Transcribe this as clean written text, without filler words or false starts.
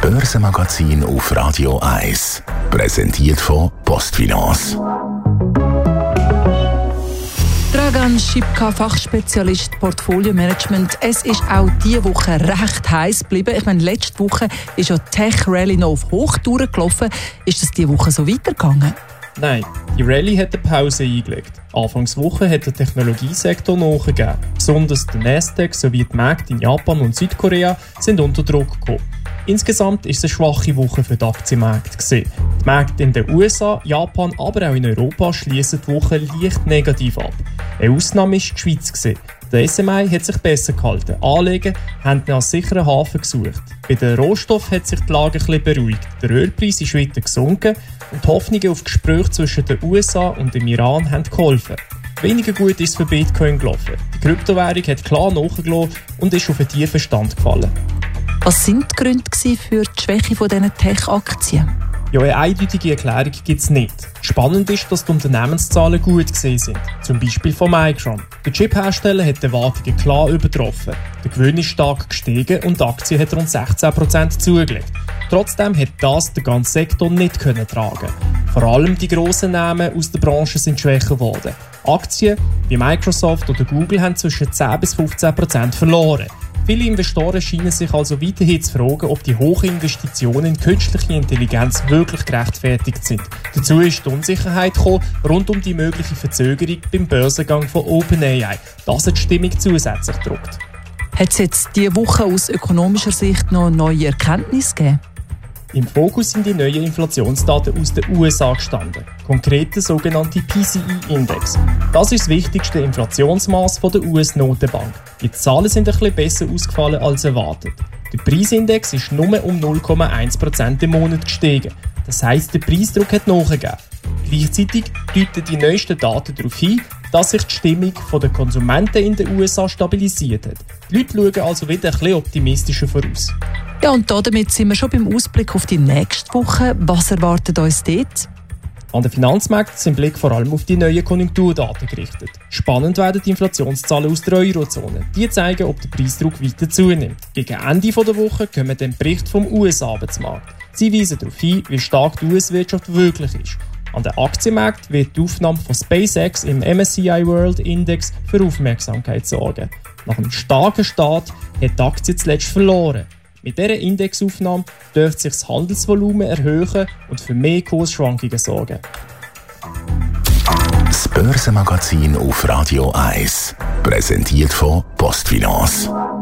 Börsenmagazin auf Radio 1. Präsentiert von PostFinance. Dragan Šipka, Fachspezialist Portfolio-Management. Es ist auch diese Woche recht heiß geblieben. Ich meine, letzte Woche ist ja die Tech-Rally noch auf Hochtouren gelaufen. Ist das diese Woche so weitergegangen? Nein, die Rallye hat eine Pause eingelegt. Anfangswoche hat der Technologiesektor nachgegeben. Besonders der Nasdaq sowie die Märkte in Japan und Südkorea sind unter Druck gekommen. Insgesamt ist es eine schwache Woche für die Aktienmärkte. Die Märkte in den USA, Japan, aber auch in Europa schließen die Woche leicht negativ ab. Eine Ausnahme war die Schweiz. Der SMI hat sich besser gehalten. Anleger haben nach sicheren Hafen gesucht. Bei den Rohstoffen hat sich die Lage ein bisschen beruhigt. Der Ölpreis ist weiter gesunken und die Hoffnungen auf Gespräche zwischen den USA und dem Iran haben geholfen. Weniger gut ist es für Bitcoin gelaufen. Die Kryptowährung hat klar nachgelassen und ist auf einen tiefen Stand gefallen. Was waren die Gründe für die Schwäche dieser Tech-Aktien? Ja, eine eindeutige Erklärung gibt es nicht. Spannend ist, dass die Unternehmenszahlen gut gesehen sind. Zum Beispiel von Micron. Der Chip-Hersteller hat die Erwartungen klar übertroffen. Der Gewinn ist stark gestiegen und die Aktie hat rund 16% zugelegt. Trotzdem hat das der ganze Sektor nicht tragen. Vor allem die grossen Namen aus der Branche sind schwächer geworden. Aktien wie Microsoft oder Google haben zwischen 10 bis 15% verloren. Viele Investoren scheinen sich also weiterhin zu fragen, ob die hohen Investitionen in künstliche Intelligenz wirklich gerechtfertigt sind. Dazu ist die Unsicherheit gekommen, rund um die mögliche Verzögerung beim Börsengang von OpenAI. Das hat die Stimmung zusätzlich gedrückt. Hat es jetzt diese Woche aus ökonomischer Sicht noch neue Erkenntnisse gegeben? Im Fokus sind die neuen Inflationsdaten aus den USA gestanden, konkret der sogenannte PCE-Index. Das ist das wichtigste Inflationsmaß der US-Notenbank. Die Zahlen sind ein bisschen besser ausgefallen als erwartet. Der Preisindex ist nur um 0,1% im Monat gestiegen. Das heisst, der Preisdruck hat nachgegeben. Gleichzeitig deuten die neuesten Daten darauf hin, dass sich die Stimmung der Konsumenten in den USA stabilisiert hat. Die Leute schauen also wieder ein bisschen optimistischer voraus. Ja, und damit sind wir schon beim Ausblick auf die nächste Woche. Was erwartet uns dort? An den Finanzmärkten sind Blick vor allem auf die neuen Konjunkturdaten gerichtet. Spannend werden die Inflationszahlen aus der Eurozone. Die zeigen, ob der Preisdruck weiter zunimmt. Gegen Ende der Woche kommen dann Bericht vom US-Arbeitsmarkt. Sie weisen darauf hin, wie stark die US-Wirtschaft wirklich ist. An den Aktienmärkten wird die Aufnahme von SpaceX im MSCI World Index für Aufmerksamkeit sorgen. Nach einem starken Start hat die Aktie zuletzt verloren. Mit dieser Indexaufnahme dürfte sich das Handelsvolumen erhöhen und für mehr Kursschwankungen sorgen. Das Börsenmagazin auf Radio 1. Präsentiert von PostFinance.